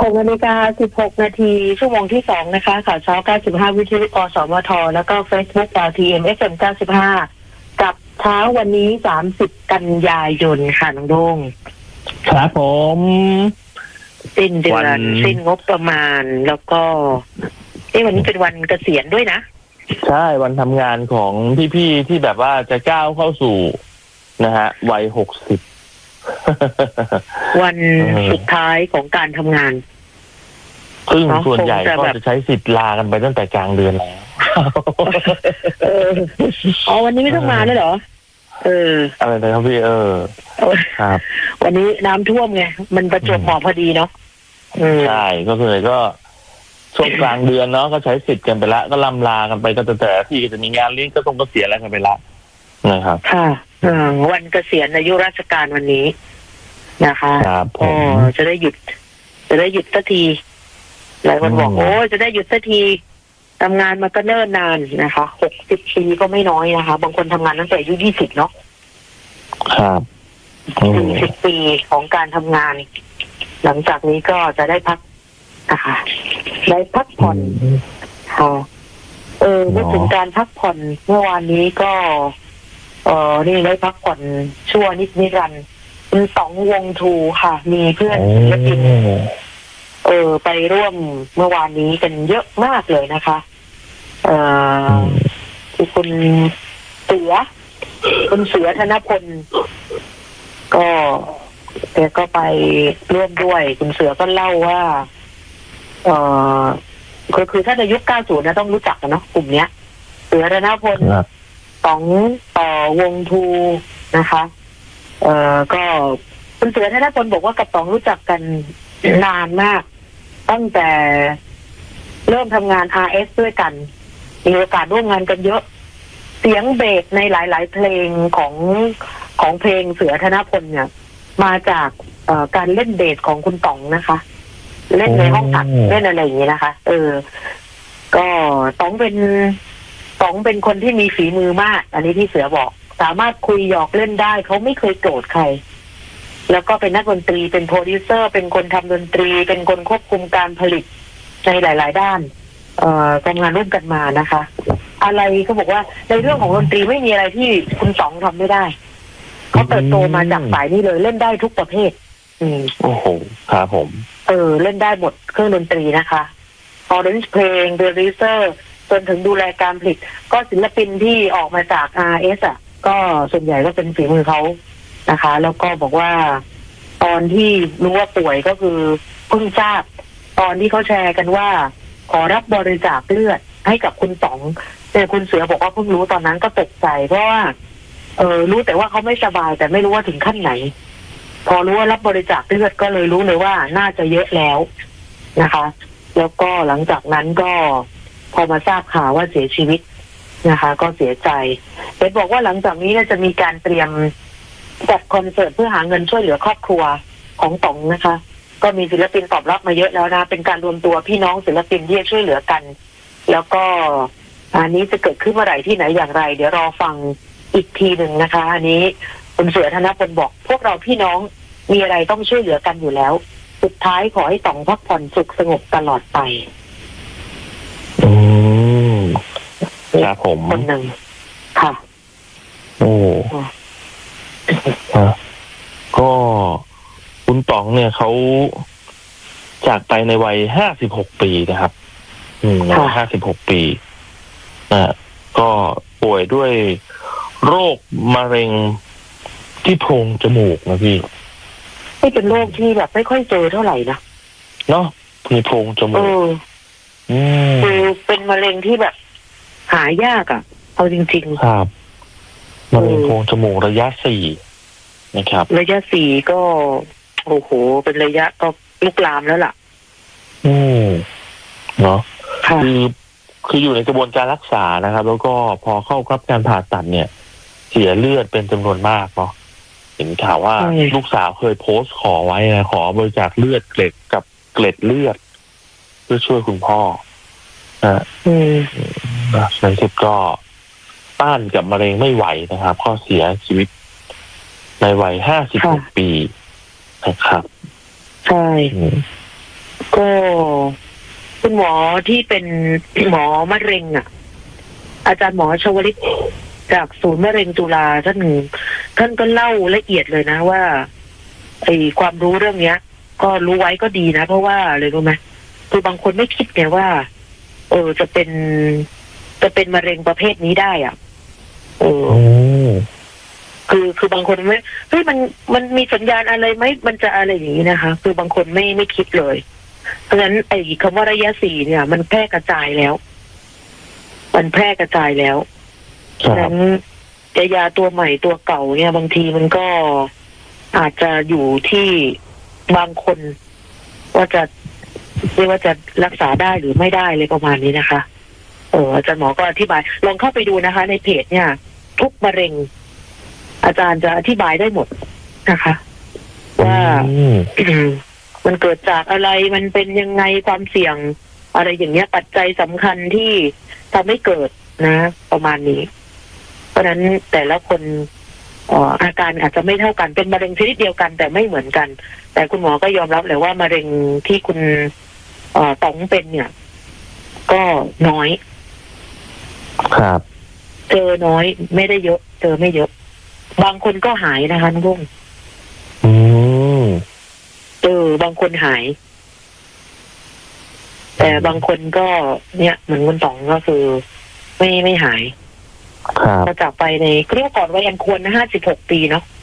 6:16 น.ชั่วโมงที่2นะคะข่าวเช้า95วิทยุกสมทแล้วก็ Facebook TM FM 95กับเช้าวันนี้30กันยายนค่ะน้องโด่งครับผมสิ้นเดือนสิ้นงบประมาณแล้วก็วันนี้เป็นวันเกษียณด้วยนะใช่วันทำงานของพี่ๆที่แบบว่าจะก้าวเข้าสู่นะฮะวัย60 วันสุดท้ายของการทำงานซึ่งส่วนใหญ่ก็จะใช้สิทธิ์ลากันไปตั้งแต่กลางเดือนแล้ววันนี้ไม่ต้องมาด้วยเหรออะไรนะครับพี่ครับวันนี้น้ำท่วมไงมันประจวบเหมาะพอดีเนาะใช่ก็เลยก็ช่วงกลางเดือนเนาะก็ใช้สิทธิ์กันไปละก็ล่ำลากันไปก็แต่ที่จะมีงานเลี้ยงก็ต้องเกษียณอะไรกันไปละนะครับค่ะวันเกษียณอายุราชการวันนี้นะคะก็จะได้หยุดสักทีหลายคนบอกจะได้หยุดสักทีทำงานมาก็เนิ่นนานนะคะ60 ปีก็ไม่น้อยนะคะบางคนทำงานตั้งแต่อายุ20เนาะครับ 40 ปีของการทำงานหลังจากนี้ก็จะได้พักนะคะได้พักผ่อนค่ะเมื่อถึงการพักผ่อนเมื่อวานนี้ก็นี่ได้พักผ่อนชั่วนิรันดร์เป็น2 วงทูค่ะมีเพื่อนศิลปินไปร่วมเมื่อวานนี้กันเยอะมากเลยนะคะคือคุณเสือธนพลก็แกก็ไปร่วมด้วยคุณเสือก็เล่าว่าก็คือถ้าในยุค90นะต้องรู้จักกันเนาะกลุ่มเนี้ยเสือธนพลต่อวงทูนะคะก็คุณเสือธนพลบอกว่ากับต๋องรู้จักกันนานมากตั้งแต่เริ่มทำงาน RS ด้วยกันมีโอกาสร่วมงานกันเยอะเสียงเบสในหลายๆเพลงของเพลงเสือธนพลเนี่ยมาจากการเล่นเบสของคุณต๋องนะคะเล่นในห้องอัดเล่นอะไรอย่างนี้นะคะก็ต๋องเป็นคนที่มีฝีมือมากอันนี้ที่เสือบอกสามารถคุยหยอกเล่นได้เขาไม่เคยโกรธใครแล้วก็เป็นนักดนตรีเป็นโปรดิวเซอร์เป็นคนทำดนตรีเป็นคนควบคุมการผลิตในหลายๆด้านทำงานร่วมกันมานะคะอะไรเขาบอกว่าในเรื่องของดนตรีไม่มีอะไรที่คุณต๋องทำไม่ได้เขาเติบโตมาจากสายนี้เลยเล่นได้ทุกประเภทโอ้โหครับผมเล่นได้หมดเครื่องดนตรีนะคะออเรนจ์เพลงโปรดิวเซอร์จนถึงดูแลการผลิตก็ศิลปินที่ออกมาจาก RS ก็ส่วนใหญ่ก็เป็นฝีมือเขานะคะแล้วก็บอกว่าตอนที่รู้ว่าป่วยก็คือเพิ่งทราบตอนที่เขาแชร์กันว่าขอรับบริจาคเลือดให้กับคุณต๋องแต่คุณเสือบอกว่าเพิ่งรู้ตอนนั้นก็ตกใจเพราะว่ารู้แต่ว่าเขาไม่สบายแต่ไม่รู้ว่าถึงขั้นไหนพอรู้ว่ารับบริจาคเลือดก็เลยรู้เลยว่าน่าจะเยอะแล้วนะคะแล้วก็หลังจากนั้นก็พอมาทราบข่าวว่าเสียชีวิตนะคะก็เสียใจเห็นบอกว่าหลังจากนี้จะมีการเตรียมจัดคอนเสิร์ตเพื่อหาเงินช่วยเหลือครอบครัวของต๋องนะคะก็มีศิลปินตอบรับมาเยอะแล้วนะเป็นการรวมตัวพี่น้องศิลปินที่จะช่วยเหลือกันแล้วก็อันนี้จะเกิดขึ้นเมื่อไหร่ที่ไหนอย่างไรเดี๋ยวรอฟังอีกทีหนึ่งนะคะอันนี้คุณเสือธนพลบอกพวกเราพี่น้องมีอะไรต้องช่วยเหลือกันอยู่แล้วสุดท้ายขอให้ต๋องพักผ่อนสุขสงบตลอดไปครับผมคนหนึ่งค่ะก็คุณต๋องเนี่ยเขาจากไปในวัย56 ปีนะครับ56 ปีก็ป่วยด้วยโรคมะเร็งที่โพรงจมูกนะพี่ไม่เป็นโรคที่แบบไม่ค่อยเจอเท่าไหร่นะเนาะมีโพรงจมูกคือเป็นมะเร็งที่แบบหายากเอาจริงๆครับมะเร็งโพรงจมูกระยะ 4นะครับระยะ 4ก็โอ้โหเป็นระยะก็ลุกลามแล้วล่ะเนาะคืออยู่ในกระบวนการรักษานะครับแล้วก็พอเข้ารับการผ่าตัดเนี่ยเสียเลือดเป็นจำนวนมากเนาะเห็นข่าวว่าลูกสาวเคยโพสต์ขอไว้นะขอบริจาคเลือดเกล็ดเลือดเพื่อช่วยคุณพ่อในที่สุดก็ต้านกับมะเร็งไม่ไหวนะครับก็เสียชีวิตในวัย56 ปีนะครับใช่ก็คุณหมอที่เป็นหมอมะเร็งอาจารย์หมอชวลิตจากศูนย์มะเร็งจุฬาท่านก็เล่าละเอียดเลยนะว่าไอ้ความรู้เรื่องเนี้ย ก็รู้ไว้ก็ดีนะเพราะว่าเลยรู้ไหมคือบางคนไม่คิดไงว่าจะเป็นมะเร็งประเภทนี้ได้คือบางคนไม่เฮ้ยมันมีสัญญาณอะไรไหมมันจะอะไรอย่างนี้นะคะคือบางคนไม่คิดเลยเพราะฉะนั้นไอ้คำว่าระยะ4เนี่ยมันแพร่กระจายแล้วเพราะฉะนั้นยาตัวใหม่ตัวเก่าเนี่ยบางทีมันก็อาจจะอยู่ที่บางคนว่าจะเรียกว่าจะรักษาได้หรือไม่ได้เลยประมาณนี้นะคะอาจารย์หมอก็อธิบายลองเข้าไปดูนะคะในเพจเนี่ยทุกมะเร็งอาจารย์จะอธิบายได้หมดนะคะว่ามันเกิดจากอะไรมันเป็นยังไงความเสี่ยงอะไรอย่างเงี้ยปัจจัยสำคัญที่ทำให้เกิดนะประมาณนี้เพราะฉะนั้นแต่ละคนอาการอาจจะไม่เท่ากันเป็นมะเร็งชนิดเดียวกันแต่ไม่เหมือนกันแต่คุณหมอก็ยอมรับเลยว่ามะเร็งที่คุณต๋องเป็นเนี่ยก็น้อยครับเจอน้อยไม่ได้เยอะเจอไม่เยอะบางคนก็หายนะคะน้องบุ้งบางคนหายแต่บางคนก็เนี่ยเหมือนคุณต๋องก็คือไม่หายก็จากไปในเรียกก่อนวัยอันควรนะ56 ปีเนาะ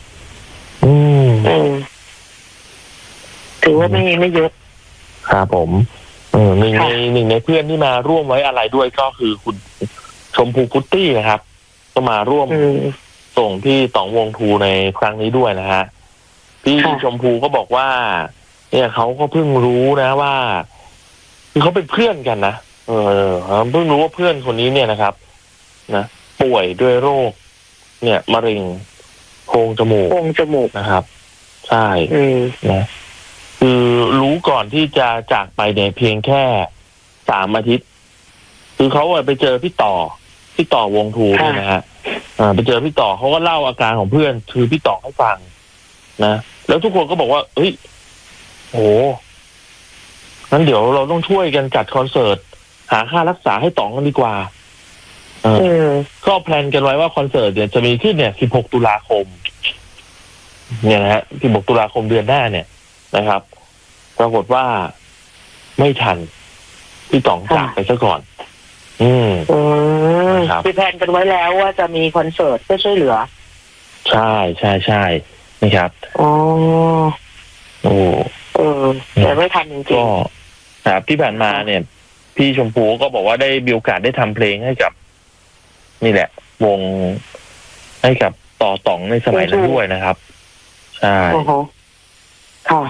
ถือว่าไม่เยอะครับผมหนึ่งในเพื่อนที่มาร่วมไว้อะไรด้วยก็คือคุณชมพูพุตตี้นะครับก็มาร่วมส่งพี่ต๋องวงทูในครั้งนี้ด้วยนะฮะพี่ชมพูก็บอกว่าเนี่ยเขาก็เพิ่งรู้นะว่าคือเขาเป็นเพื่อนกันนะเพิ่งรู้ว่าเพื่อนคนนี้เนี่ยนะครับนะป่วยด้วยโรคเนี่ยมะเร็งโพรงจมูกนะครับใช่นะคือรู้ก่อนที่จะจากไปเนี่ยเพียงแค่3 อาทิตย์คือเขาไปเจอพี่ต่อวงทูเนี่ยนะฮะไปเจอพี่ต่อเขาก็เล่าอาการของเพื่อนคือพี่ต่อให้ฟังนะแล้วทุกคนก็บอกว่าเฮ้ยโอ้งั้นเดี๋ยวเราต้องช่วยกันจัดคอนเสิร์ตหาค่ารักษาให้ต๋องกันดีกว่าก็แพลนกันไว้ว่าคอนเสิร์ตเนี่ยจะมีขึ้นเนี่ย16 ตุลาคมเนี่ยนะฮะ16 ตุลาคมเดือนหน้าเนี่ยนะครับปรากฏว่าไม่ทันพี่ต๋องจากไปซะก่อนคือแพลนกันไว้แล้วว่าจะมีคอนเสิร์ตเพื่อช่วยเหลือใช่นะครับแต่ไม่ทันจริงๆก็ครับที่ผ่านมาเนี่ยพี่ชมพูก็บอกว่าได้มีโอกาสได้ทำเพลงให้กับนี่แหละวงให้กับต่อต๋องในสมัยนั้นด้วยนะครับใช่ค่ะ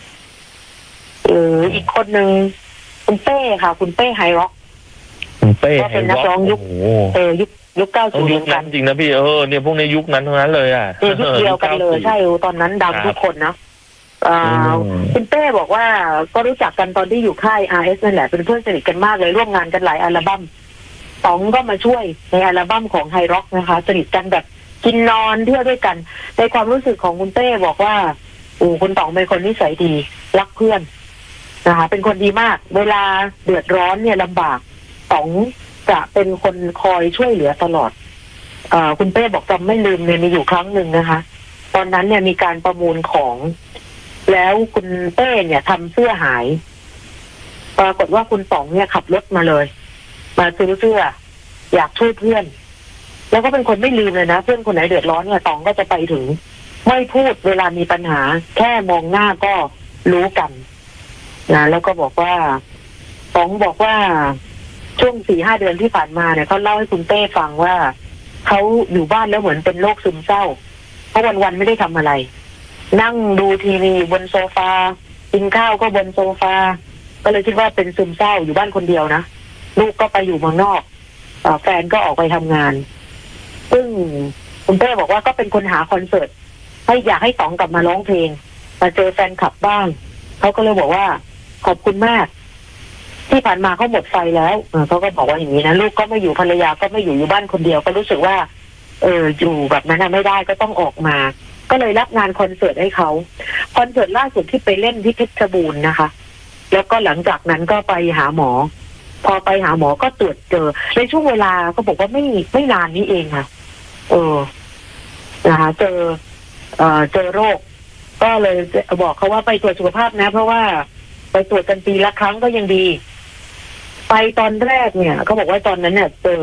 อีกคนหนึ่งคุณเป้ค่ะคุณเป้ไฮร็อกคุณเป้ก็เป็นนักร้องยุค90 ยุคนั้นจริงนะพี่เนี่ยพวกในยุคนั้นทั้งนั้นเลยยุคเดียวกันเลยใช่ตอนนั้นดังทุกคนนะคุณเป้บอกว่าก็รู้จักกันตอนที่อยู่ค่าย RS นั่นแหละเป็นเพื่อนสนิทกันมากเลยร่วมงานกันหลายอัลบั้มต๋องก็มาช่วยในอัลบั้มของไฮร็อกนะคะสนิทกันแบบกินนอนเที่ยวด้วยกันในความรู้สึกของคุณเป้บอกว่าคุณต๋องเป็นคนนิสัยดีรักเพื่อนนะคะเป็นคนดีมากเวลาเดือดร้อนเนี่ยลำบากต๋องจะเป็นคนคอยช่วยเหลือตลอดคุณเป้บอกจำไม่ลืมเลยมีอยู่ครั้งหนึ่งนะคะตอนนั้นเนี่ยมีการประมูลของแล้วคุณเป้เนี่ยทำเสื้อหายปรากฏว่าคุณต๋องเนี่ยขับรถมาเลยมาซื้อเสื้ออยากช่วยเพื่อนแล้วก็เป็นคนไม่ลืมเลยนะเพื่อนคนไหนเดือดร้อนเนี่ยต๋องก็จะไปถึงไม่พูดเวลามีปัญหาแค่มองหน้าก็รู้กันนะแล้วก็บอกว่าต๋องบอกว่าช่วง 4-5 เดือนที่ผ่านมาเนี่ยเขาเล่าให้คุณเป้ฟังว่าเขาอยู่บ้านแล้วเหมือนเป็นโรคซึมเศร้าเพราะวันๆไม่ได้ทำอะไรนั่งดูทีวีบนโซฟากินข้าวก็บนโซฟาก็เลยคิดว่าเป็นซึมเศร้าอยู่บ้านคนเดียวนะลูกก็ไปอยู่เมืองนอกแฟนก็ออกไปทำงานซึ่งคุณเป้บอกว่าก็เป็นคนหาคอนเสิร์ตให้อยากให้ต๋องกลับมาร้องเพลงมาเจอแฟนคลับบ้างเขาก็เลยบอกว่าขอบคุณมากที่ผ่านมาเขาหมดไฟแล้วเขาก็บอกว่าอย่างนี้นะลูกก็ไม่อยู่ภรรยาก็ไม่อยู่บ้านคนเดียวก็รู้สึกว่าอยู่แบบนั้นไม่ได้ก็ต้องออกมาก็เลยรับงานคอนเสิร์ตให้เขาคอนเสิร์ตล่าสุดที่ไปเล่นที่เพชรบูรณ์นะคะแล้วก็หลังจากนั้นก็ไปหาหมอ พอไปหาหมอก็ตรวจเจอในช่วงเวลาก็บอกว่าไม่นานนี้เองค่ะนะคะเจอโรคก็เลยบอกเขาว่าไปตรวจสุขภาพนะเพราะว่าไปตรวจกันปีละครั้งก็ยังดีไปตอนแรกเนี่ยเขาบอกว่าตอนนั้นเนี่ยเจอ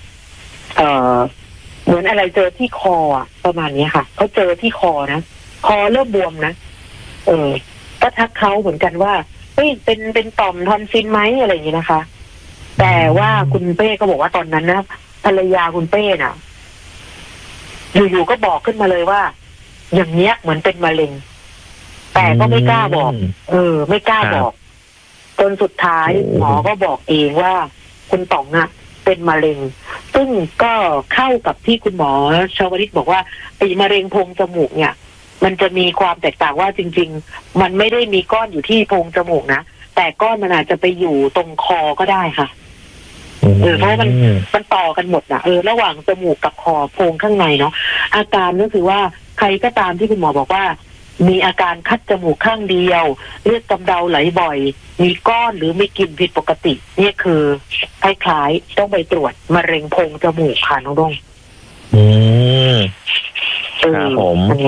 เหมือนอะไรเจอที่คอประมาณนี้ค่ะเขาเจอที่คอนะคอเริ่มบวมนะก็ทักเขาเหมือนกันว่าเฮ้ยเป็นต่อมทอนซิลไหมอะไรอย่างนี้นะคะแต่ว่าคุณเป้ก็บอกว่าตอนนั้นนะภรรยาคุณเป้น่ะอยู่ๆก็บอกขึ้นมาเลยว่าอย่างเนี้ยเหมือนเป็นมะเร็งแต่ก็ไม่กล้าบอกไม่กล้าบอกจนสุดท้ายหมอก็บอกเองว่าคุณต๋องเป็นมะเร็งซึ่งก็เข้ากับที่คุณหมอชวลิตบอกว่าไอ้มะเร็งโพรงจมูกเนี่ยมันจะมีความแตกต่างว่าจริงๆมันไม่ได้มีก้อนอยู่ที่โพรงจมูกนะแต่ก้อนมันอาจจะไปอยู่ตรงคอก็ได้ค่ะเพราะมันต่อกันหมดนะระหว่างจมูกกับคอโพรงข้างในเนาะอาการก็คือว่าใครก็ตามที่คุณหมอบอกว่ามีอาการคัดจมูกข้างเดียวเลือดกำเดาไหลบ่อยมีก้อนหรือมีกลิ่นผิดปกตินี่คือคล้ายๆต้องไปตรวจมะเร็งโพรงจมูกค่ะน้องดงครับผม